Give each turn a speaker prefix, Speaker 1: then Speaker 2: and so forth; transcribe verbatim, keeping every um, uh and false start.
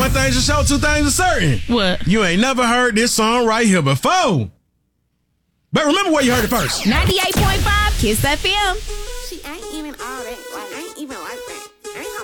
Speaker 1: one thing's for sure, two things are certain.
Speaker 2: What?
Speaker 1: You ain't never heard this song right here before. But remember where you heard it first.
Speaker 3: ninety-eight point five Kiss F M.
Speaker 4: See, I ain't even all that. Like, I ain't even like that.